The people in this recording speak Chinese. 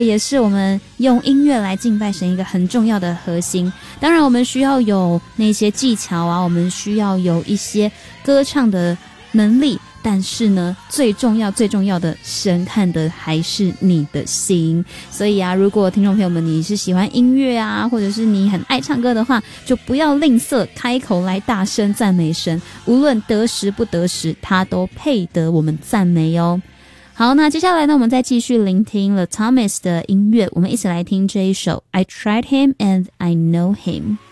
也是我们用音乐来敬拜神一个很重要的核心。当然我们需要有那些技巧啊，我们需要有一些歌唱的能力，但是呢，最重要的，神看的还是你的心。所以啊，如果听众朋友们你是喜欢音乐啊，或者是你很爱唱歌的话，就不要吝啬开口来大声赞美神，无论得时不得时，他都配得我们赞美哦。好，那接下来呢，我们再继续聆听了 Thomas 的音乐，我们一起来听这一首 I Tried Him and I Know Him。